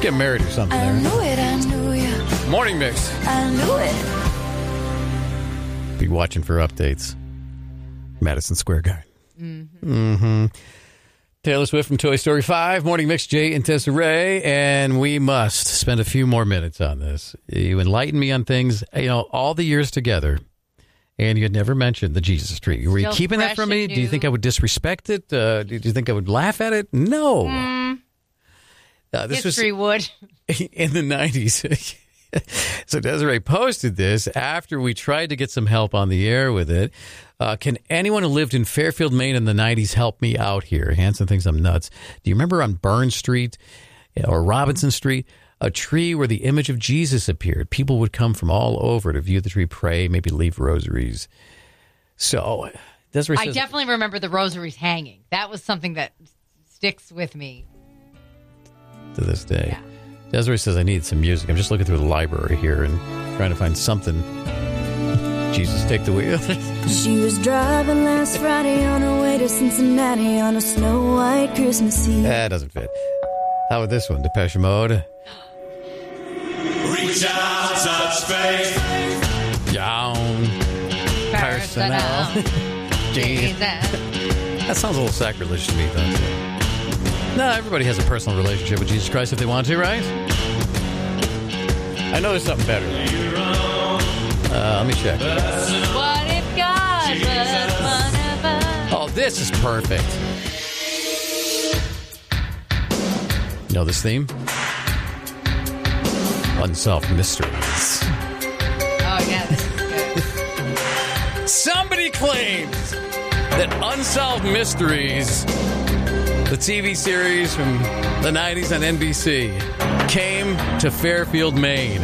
get married or something I there. knew it, I knew you. Morning Mix. I knew it. Be watching for updates. Madison Square Garden. Mm-hmm. Taylor Swift from Toy Story 5. Morning Mix, Jay and Tessa Ray. And we must spend a few more minutes on this. You enlightened me on things, all the years together. And you had never mentioned the Jesus tree. Were you Still keeping that fresh from me? and Do you new. think I would disrespect it? Do you think I would laugh at it? No. This History would. was in the 90s. So Desiree posted this after we tried to get some help on the air with it. Can anyone who lived in Fairfield, Maine in the 90s help me out here? Hanson thinks I'm nuts. Do you remember on Burn Street or Robinson Street, a tree where the image of Jesus appeared? People would come from all over to view the tree, pray, maybe leave rosaries. So Desiree I says, definitely remember the rosaries hanging. That was something that sticks with me. to this day. Yeah. Desiree says, I need some music. I'm just looking through the library here and trying to find something. Jesus, take the wheel. She was driving last Friday on her way to Cincinnati on a snow white Christmas Eve. That doesn't fit. How about this one? Depeche Mode. Reach out, touch faith. Young. Personal. Jesus. That sounds a little sacrilegious to me, though. No, everybody has a personal relationship with Jesus Christ if they want to, right? I know there's something better. Let me check. What if God was one of us? Oh, this is perfect. You know this theme? Unsolved Mysteries. Oh, yeah, this is good. Somebody claims that Unsolved Mysteries, the TV series from the 90s on NBC, came to Fairfield, Maine.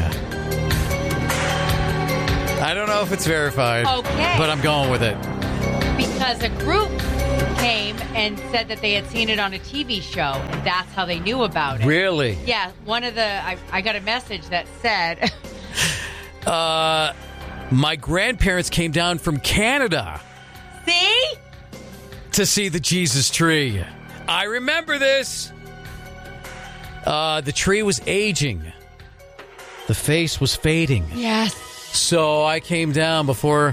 I don't know if it's verified, Okay. but I'm going with it. Because a group came and said that they had seen it on a TV show, and that's how they knew about it. Really? Yeah, one of the... I got a message that said... My grandparents came down from Canada See? to see the Jesus tree. I remember this. The tree was aging. The face was fading. Yes. So I came down before...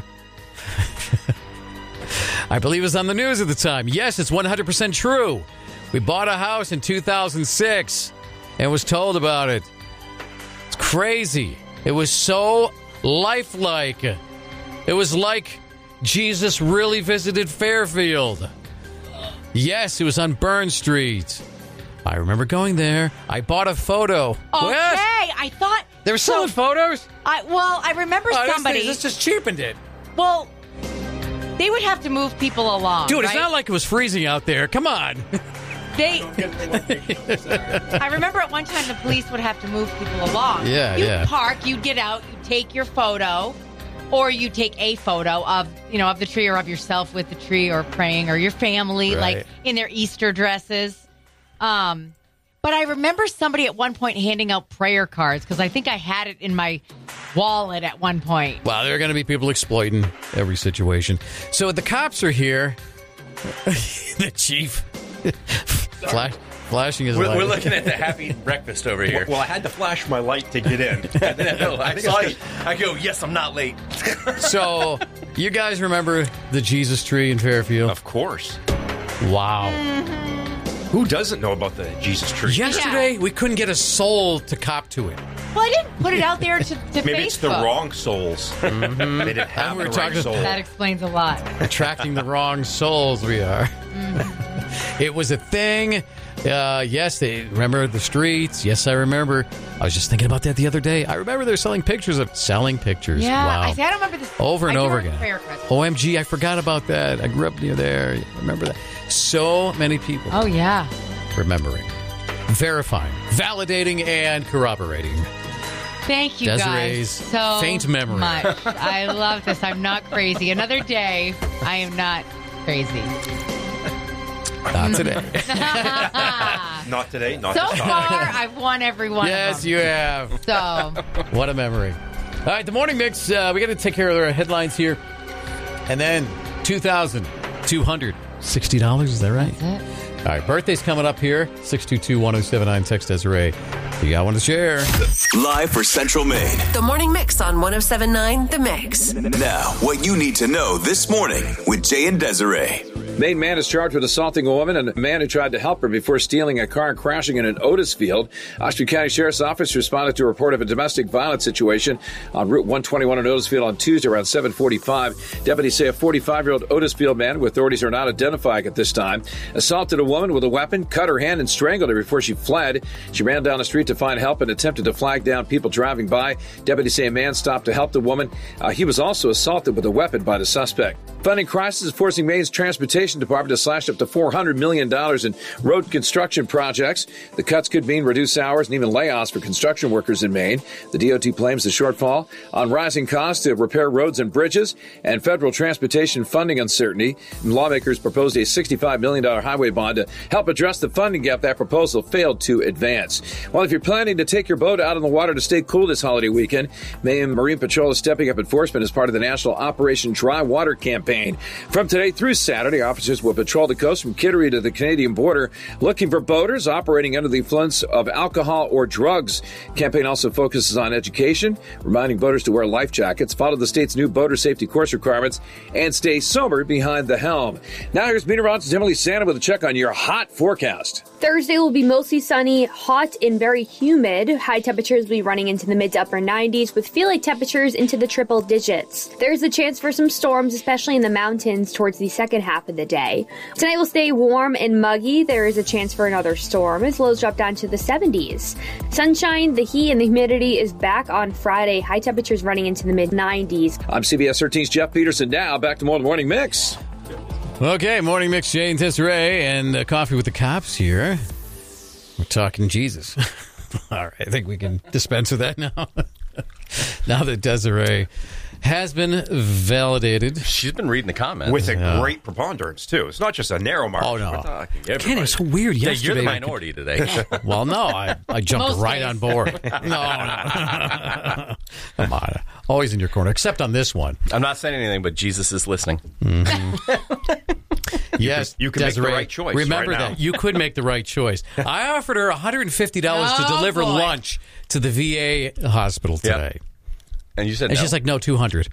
I believe it was on the news at the time. Yes, it's 100% true. We bought a house in 2006 and was told about it. It's crazy. It was so lifelike. It was like Jesus really visited Fairfield. Yes, it was on Burn Street. I remember going there. I bought a photo. Okay, What? I thought... They were selling photos? I remember somebody... This just cheapened it. Well, they would have to move people along, Dude, right? it's not like it was freezing out there. Come on. I remember at one time the police would have to move people along. Yeah, You'd yeah. park, you'd get out, you'd take your photo, or you take a photo of, of the tree or of yourself with the tree or praying or your family, Right. like in their Easter dresses. But I remember somebody at one point handing out prayer cards because I think I had it in my wallet at one point. Wow, there are going to be people exploiting every situation. So the cops are here. The chief flashing his light. We're looking at the happy breakfast over here. Well, I had to flash my light to get in. I go, yes, I'm not late. So you guys remember the Jesus tree in Fairfield? Of course. Wow. Who doesn't know about the Jesus tree? Yesterday, we couldn't get a soul to cop to it. Well, I didn't put it out there to Maybe Facebook. it's the wrong souls. They didn't have We were the right talking- soul. That explains a lot. Attracting the wrong souls, we are. It was a thing. Yes, they remember the streets. Yes, I remember. I was just thinking about that the other day. I remember they're selling pictures. Yeah, Wow. I don't remember this. Over and I do over remember again. prayer cards. OMG, I forgot about that. I grew up near there. I remember that. So many people Oh, yeah. remembering, verifying, validating, and corroborating. Thank you Desiree's guys so faint memory. much. I love this. I'm not crazy. Another day, I am not crazy. Not today. Not today, not So this far, time. I've won every one Yes, of them. you have. So, What a memory. All right, the morning mix. We got to take care of our headlines here. And then $2,260. Is that right? that's it. All right, birthday's coming up here. 622-1079. Text Desiree. You got one to share. Live for Central Maine. The Morning Mix on 107.9 The Mix. Now, what you need to know this morning with Jay and Desiree. Maine man is charged with assaulting a woman and a man who tried to help her before stealing a car and crashing in an Otis field. Oshkosh County Sheriff's Office responded to a report of a domestic violence situation on Route 121 in Otis Field on Tuesday around 7:45. Deputies say a 45-year-old Otis Field man, who authorities are not identifying at this time, assaulted a woman with a weapon, cut her hand, and strangled her before she fled. She ran down the street to find help and attempted to flag down people driving by. Deputies say a man stopped to help the woman. He was also assaulted with a weapon by the suspect. Funding crisis is forcing Maine's transportation department to slash up to $400 million in road construction projects. The cuts could mean reduced hours and even layoffs for construction workers in Maine. The DOT blames the shortfall on rising costs to repair roads and bridges and federal transportation funding uncertainty. Lawmakers proposed a $65 million highway bond to help address the funding gap. That proposal failed to advance. Well, if you're planning to take your boat out on the water to stay cool this holiday weekend, Maine Marine Patrol is stepping up enforcement as part of the national Operation Dry Water campaign. From today through Saturday, officers will patrol the coast from Kittery to the Canadian border, looking for boaters operating under the influence of alcohol or drugs. The campaign also focuses on education, reminding boaters to wear life jackets, follow the state's new boater safety course requirements, and stay sober behind the helm. Now here's meteorologist Emily Santa with a check on your hot forecast. Thursday will be mostly sunny, hot, and very humid. High temperatures will be running into the mid to upper 90s with feel-like temperatures into the triple digits. There's a chance for some storms, especially in the mountains towards the second half of the day. Tonight will stay warm and muggy. There is a chance for another storm as lows drop down to the 70s. Sunshine, the heat, and the humidity is back on Friday. High temperatures running into the mid 90s. I'm CBS 13's Jeff Peterson. Now back to more of the Morning Mix. Okay, Morning Mix, Jay and Desiree, and Coffee with the Cops here. We're talking Jesus. All right, I think we can dispense with that now. Now that Desiree has been validated. She's been reading the comments. With a great preponderance, too. It's not just a narrow margin. Oh, no. We're talking Ken, everybody. it's so weird. Yeah, Yesterday, you're the minority today. Well, no, I jumped Most right days. on board. No. Come on. Always in your corner, except on this one. I'm not saying anything, but Jesus is listening. Yes, you can make the Desiree, right choice remember right now. that. You could make the right choice. I offered her $150 to Oh, deliver boy. lunch to the VA hospital today. And you said And no. she's like, no, 200.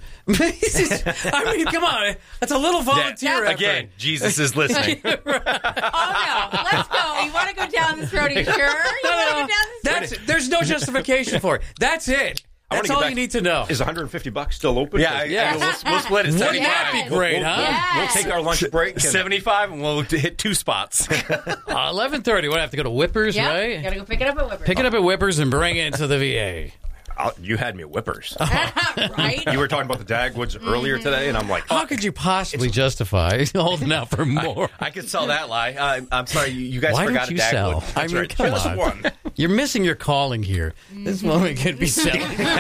I mean, come on. That's a little volunteer effort. Again, Jesus is listening. Oh, no. Let's go. You want to go down this road? Are you sure? You want to go down this road? There's no justification for it. That's it. I wanna That's get all back- you need to know. Is $150 still open? Yeah, we'll split it. Wouldn't 75. that be great, huh? Yes. We'll take our lunch break. And 75, and we'll hit two spots. 11:30. We'll have to go to Whippers, Yeah. right? Got to go pick it up at Whippers. Pick it up at Whippers and bring it to the VA. you had me at Whippers. Right? You were talking about the Dagwoods earlier today, and I'm like, How could you possibly justify holding out for more? I could sell that lie. I'm sorry, you guys Why forgot don't you a Dagwood. sell? I mean, right. come Just on. one. You're missing your calling here. This moment could be selling.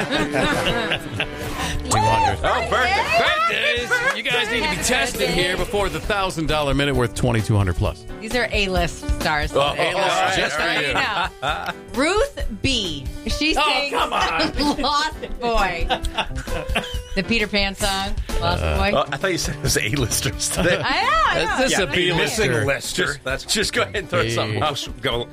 200. Oh, Birthdays. You guys need to be tested here before the $1,000 minute worth $2,200 plus. These are A-list stars. A-list right, just all for right. you. Know. Ruth B. She sings come on. Lost Boy. The Peter Pan song, Lost Boy. I thought you said it was A-listers today. I know. This is a B-lister. missing Lester. Just go ahead and throw something out. Let's go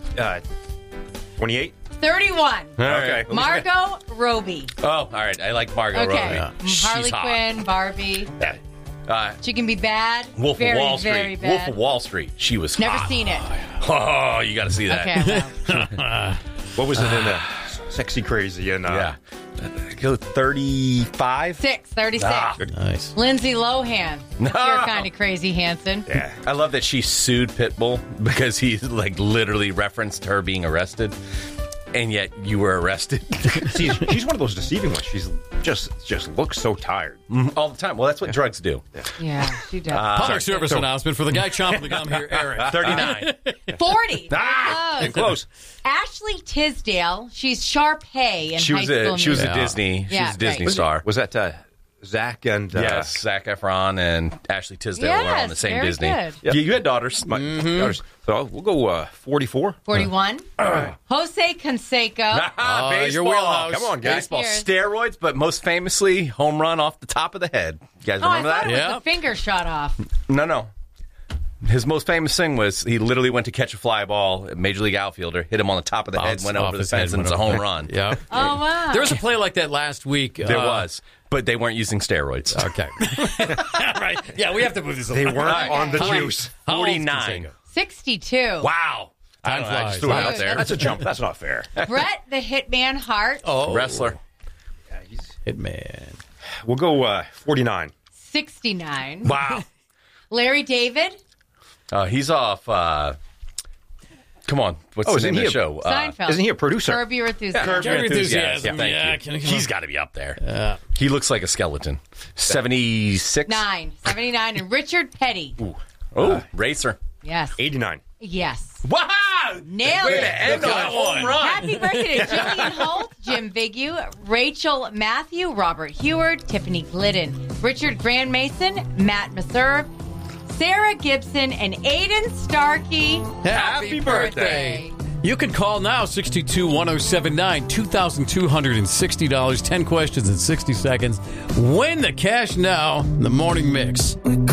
28. 31. Okay. Margot Robbie. Oh, all right. I like Margot Okay. Robbie. Harley She's hot. Quinn, Barbie. She can be bad. Wolf very, of Wall very Street. bad. Wolf of Wall Street. She was Never hot. seen it. Oh, you got to see that. Okay, well. What was it in the Sexy Crazy? And Yeah. Go 35. 36. Nice. Lindsay Lohan. You're kind of crazy, Hanson. yeah. I love that she sued Pitbull because he like literally referenced her being arrested, and yet you were arrested See, she's one of those deceiving ones. She's just looks so tired. all the time. Well, that's what drugs do. Yeah, she does. Public service announcement for the guy chomping the gum here, Eric. 39. 40. And close. Ashley Tisdale. She's Sharpay in She High was School a Disney. Musical. She was a Disney right. star. Was that Zach and Yes, Zac Efron and Ashley Tisdale were on the same very Disney. good. Yeah, you had daughters. my daughters? So we'll go 44. 41. Jose Canseco. Baseball. your wheelhouse. Come on, guys. Baseball. Cheers. Steroids, but most famously, home run off the top of the head. You guys Oh, I remember thought that? it was Yeah. the finger shot off. No. His most famous thing was he literally went to catch a fly ball, a Major League outfielder, hit him on the top of the head, went over the fence, and it's a home run. Yeah. Oh, wow. There was a play like that last week. There was, but they weren't using steroids. Okay. Right. Yeah, we have to move this along. They weren't on the juice. 49. 62. Wow. I don't know, I just threw it out there. That's a jump. That's not fair. Brett the Hitman Hart. Wrestler. Hitman. We'll go 49. 69. Wow. Larry David. He's off. Come on. What's the name of the show? Seinfeld. Isn't he a producer? Curb Your Enthusiasm. Curb Your Enthusiasm. Yeah, Thank you. He's got to be up there. He looks like a skeleton. 76? 79. And Richard Petty. Oh, racer. Yes. 89. Yes. Wow! Nailed Way it. to end on a home run. Happy birthday to Jillian Holt, Jim Vigue, Rachel Matthew, Robert Heward, Tiffany Glidden, Richard Grand Mason, Matt Meserve, Sarah Gibson, and Aiden Starkey. Happy birthday. You can call now, 622-1079, $2,260, 10 questions in 60 seconds. Win the cash now, in the Morning Mix. We